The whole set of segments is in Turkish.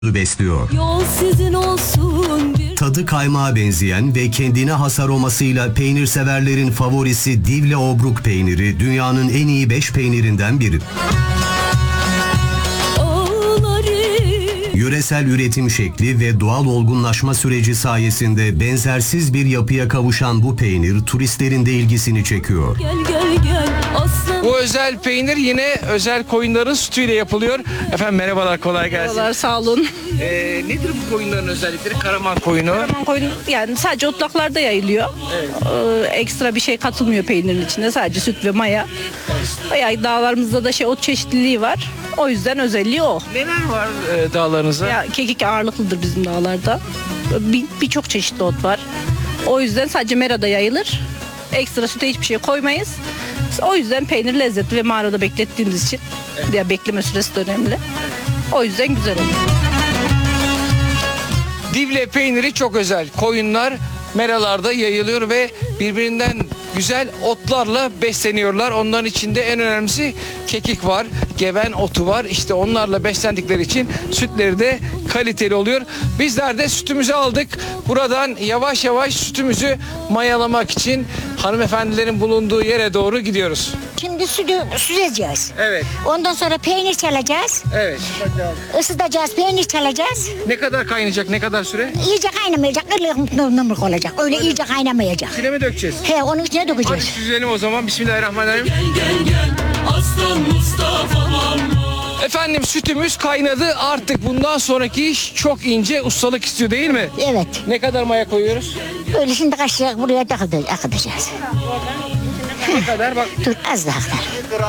besliyor. Yol sizin olsun bir... Tadı kaymağa benzeyen ve kendine has aromasıyla peynir severlerin favorisi Divle Obruk peyniri dünyanın en iyi 5 peynirinden biri. Yöresel üretim şekli ve doğal olgunlaşma süreci sayesinde benzersiz bir yapıya kavuşan bu peynir turistlerin de ilgisini çekiyor. Gel gel gel aslan. Bu özel peynir yine özel koyunların sütüyle yapılıyor. Efendim merhabalar, kolay gelsin. Merhabalar, sağ olun. Nedir bu koyunların özellikleri? Karaman koyunu. Karaman koyunu yani sadece otlaklarda yayılıyor. Ekstra bir şey katılmıyor peynirin içinde. Sadece süt ve maya. Bayağı dağlarımızda da ot çeşitliliği var. O yüzden özelliği o. Neler var dağlarınızda? Ya kekik ağırlıklıdır bizim dağlarda. Birçok çeşitli ot var. O yüzden sadece merada yayılır. Ekstra süte hiçbir şey koymayız. O yüzden peynir lezzetli ve mağarada beklettiğimiz için ya bekleme süresi de önemli. O yüzden güzel oluyor. Divle peyniri çok özel. Koyunlar meralarda yayılıyor ve birbirinden güzel otlarla besleniyorlar. Onların içinde en önemlisi kekik var, geven otu var. İşte onlarla beslendikleri için sütleri de kaliteli oluyor. Bizler de sütümüzü aldık. Buradan yavaş yavaş sütümüzü mayalamak için hanımefendilerin bulunduğu yere doğru gidiyoruz. Şimdi sütü süzeceğiz. Evet. Ondan sonra peynir çalacağız. Evet. Isıtacağız, peynir çalacağız. Ne kadar kaynayacak, ne kadar süre? İyice kaynamayacak, ılık olacak. Öyle iyice kaynamayacak. İçine mi dökeceğiz? He, onun içine Hadi dökeceğiz. süzelim o zaman. Bismillahirrahmanirrahim. Aslan Mustafa'm. Efendim sütümüz kaynadı. Artık bundan sonraki iş çok ince ustalık istiyor değil mi? Evet. Ne kadar maya koyuyoruz? Öyle şimdi kaşığı buraya akıtacağız. Ne kadar? Bak Dur az daha aktar.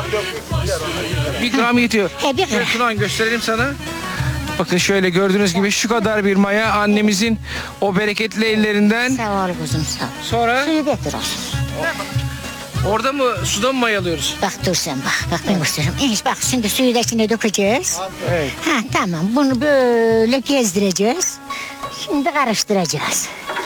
1 gram yetiyor. He, 1 gram. Şöyle Tunan gösterelim sana. Bakın şöyle gördüğünüz gibi şu kadar bir maya annemizin o bereketli ellerinden. Sağ ol kuzum, sağ ol. Sonra Suyu getir olsun. orada mı suda mı mayalıyoruz? Bak dur sen bak. Bak ben gösteriyorum. Bak şimdi suyu da içine dökeceğiz. Evet. Ha tamam, bunu böyle gezdireceğiz. Şimdi karıştıracağız.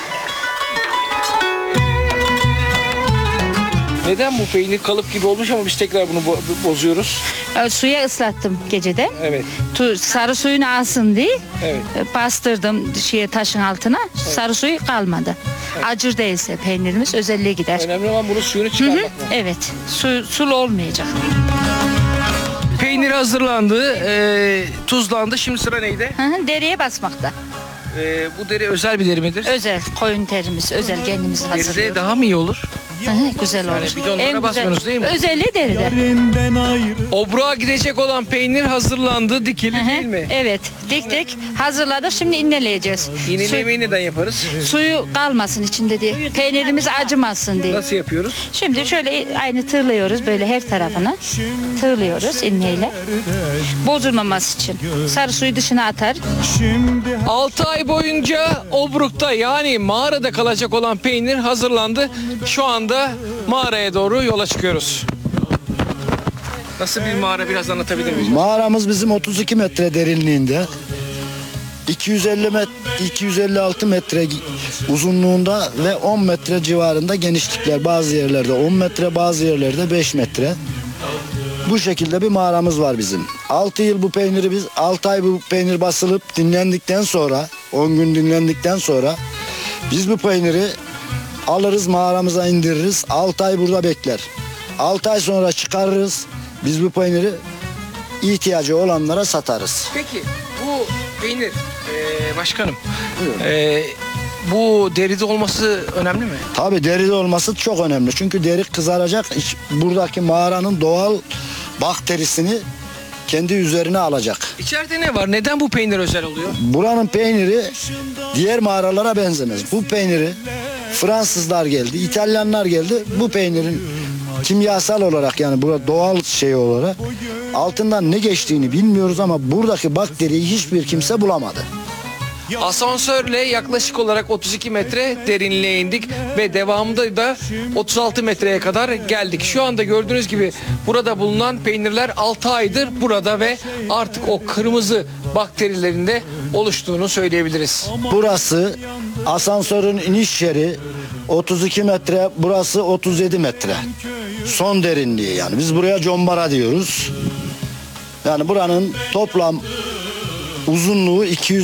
Neden bu peynir kalıp gibi olmuş ama biz tekrar bunu bozuyoruz? Suya ıslattım gecede. Evet. Sarı suyunu alsın diye Evet. bastırdım taşın altına. Sarı suyu kalmadı. Acır değilse peynirimiz özelliğe gider. Önemli olan bunun suyunu çıkarmak mı? Evet. Sulu olmayacak. Peynir hazırlandı, tuzlandı. Şimdi sıra neydi? Deriye basmakta. Bu deri özel bir deri midir? Özel koyun terimiz, özel kendimiz Deride hazırlıyoruz. daha mı iyi olur? Güzel olur. bidonlara basmıyorsunuz değil mi? Özelliği deride. Obruğa gidecek olan peynir hazırlandı, dikildi değil mi? Evet. Diktik, hazırladık. Şimdi inneleyeceğiz. İğnelemeyi neden yaparız? Suyu kalmasın içinde diye. Peynirimiz acımasın diye. Nasıl yapıyoruz? Şimdi şöyle aynı tığlıyoruz böyle her tarafını. Tığlıyoruz inneyle. Bozulmaması için. Sarı suyu dışına atar. 6 ay boyunca Obruk'ta yani mağarada kalacak olan peynir hazırlandı. Şu anda mağaraya doğru yola çıkıyoruz. Nasıl bir mağara, biraz anlatabilir miyiz? Mağaramız bizim 32 metre derinliğinde. 256 metre uzunluğunda ve 10 metre civarında genişlikler. Bazı yerlerde 10 metre, bazı yerlerde 5 metre. Bu şekilde bir mağaramız var bizim. 6 ay bu peynir basılıp dinlendikten sonra, 10 gün dinlendikten sonra biz bu peyniri alırız, mağaramıza indiririz. 6 ay burada bekler. 6 ay sonra çıkarırız. Biz bu peyniri ihtiyacı olanlara satarız. Peki bu peynir başkanım bu deride olması önemli mi? Tabii deride olması çok önemli. Çünkü deri kızaracak. Buradaki mağaranın doğal bakterisini kendi üzerine alacak. İçeride ne var? Neden bu peynir özel oluyor? Buranın peyniri diğer mağaralara benzemez. Bu peyniri Fransızlar geldi, İtalyanlar geldi. Bu peynirin kimyasal olarak yani burada doğal şey olarak altından ne geçtiğini bilmiyoruz ama buradaki bakteriyi hiçbir kimse bulamadı. Asansörle yaklaşık olarak 32 metre derinliğe indik ve devamında da 36 metreye kadar geldik. Şu anda gördüğünüz gibi burada bulunan peynirler 6 aydır burada ve artık o kırmızı bakterilerin de oluştuğunu söyleyebiliriz. Burası asansörün iniş yeri 32 metre, burası 37 metre. Son derinliği yani. Biz buraya combara diyoruz. Yani buranın toplam Uzunluğu 200